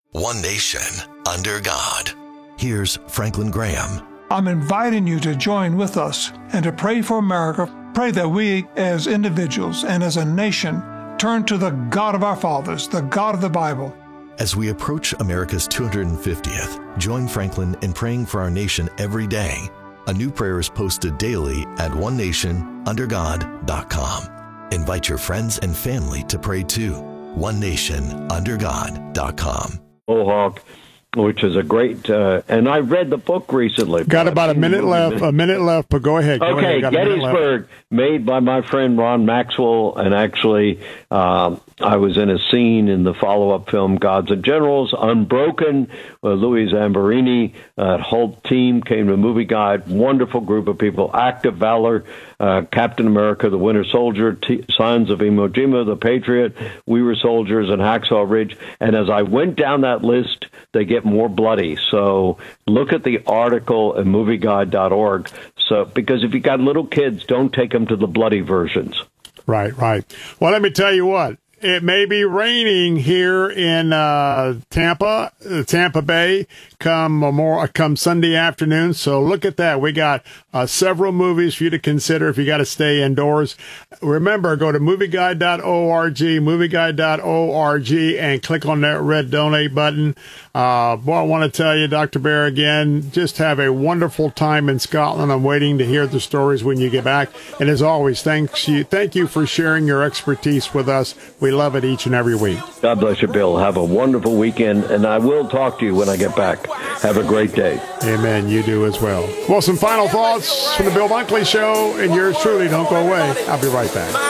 One nation, under God. Here's Franklin Graham. I'm inviting you to join with us and to pray for America. Pray that we, as individuals and as a nation, turn to the God of our fathers, the God of the Bible. As we approach America's 250th, join Franklin in praying for our nation every day. A new prayer is posted daily at onenationundergod.com. Invite your friends and family to pray too. onenationundergod.com. Mohawk, which is a great, and I read the book recently. Got about a minute left, but go ahead. Okay, Gettysburg, made by my friend Ron Maxwell, and actually I was in a scene in the follow-up film Gods and Generals, Unbroken, Louis Zamperini, whole team came to Movie Guide, wonderful group of people, Act of Valor, Captain America, The Winter Soldier, Sons of Iwo Jima, The Patriot, We Were Soldiers, and Hacksaw Ridge. And as I went down that list, they get more bloody. So look at the article at movieguide.org. So, because if you got little kids, don't take them to the bloody versions. Right. Well, let me tell you what. It may be raining here in Tampa Bay, come Sunday afternoon. So look at that. We got several movies for you to consider if you got to stay indoors. Remember, go to movieguide.org, and click on that red donate button. I want to tell you, Dr. Bear, again, just have a wonderful time in Scotland. I'm waiting to hear the stories when you get back. And as always, thank you for sharing your expertise with us. We love it each and every week. God bless you, Bill. Have a wonderful weekend, and I will talk to you when I get back. Have a great day. Amen. You do as well. Well, some final thoughts from the Bill Bunkley Show, and yours truly. Don't go away. I'll be right back.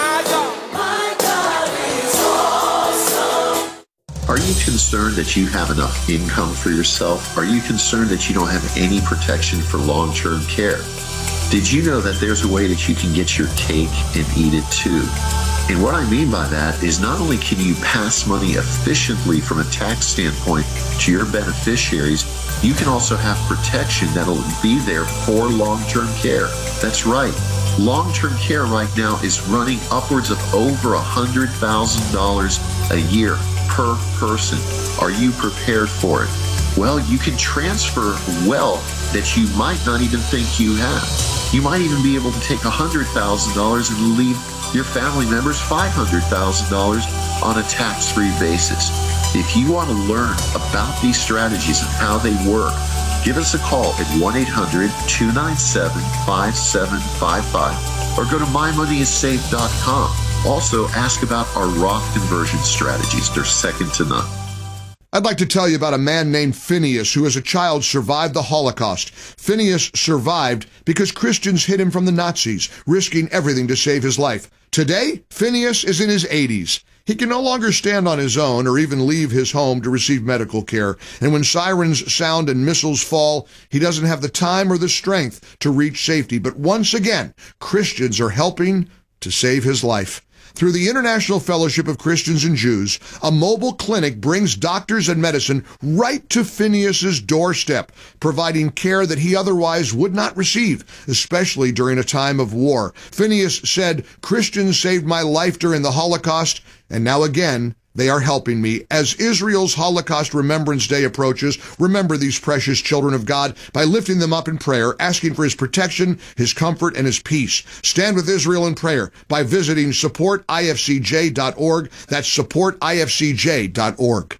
Are you concerned that you have enough income for yourself? Are you concerned that you don't have any protection for long-term care? Did you know that there's a way that you can get your cake and eat it too? And what I mean by that is not only can you pass money efficiently from a tax standpoint to your beneficiaries, you can also have protection that'll be there for long-term care. That's right. Long-term care right now is running upwards of over $100,000 a year per person. Are you prepared for it? Well, you can transfer wealth that you might not even think you have. You might even be able to take $100,000 and leave your family members $500,000 on a tax-free basis. If you want to learn about these strategies and how they work, give us a call at 1-800-297-5755 or go to mymoneyissafe.com. Also, ask about our Roth conversion strategies. They're second to none. I'd like to tell you about a man named Phineas who as a child survived the Holocaust. Phineas survived because Christians hid him from the Nazis, risking everything to save his life. Today, Phineas is in his 80s. He can no longer stand on his own or even leave his home to receive medical care. And when sirens sound and missiles fall, he doesn't have the time or the strength to reach safety. But once again, Christians are helping to save his life. Through the International Fellowship of Christians and Jews, a mobile clinic brings doctors and medicine right to Phineas's doorstep, providing care that he otherwise would not receive, especially during a time of war. Phineas said, "Christians saved my life during the Holocaust, and now again, they are helping me." As Israel's Holocaust Remembrance Day approaches, remember these precious children of God by lifting them up in prayer, asking for his protection, his comfort, and his peace. Stand with Israel in prayer by visiting supportifcj.org. That's supportifcj.org.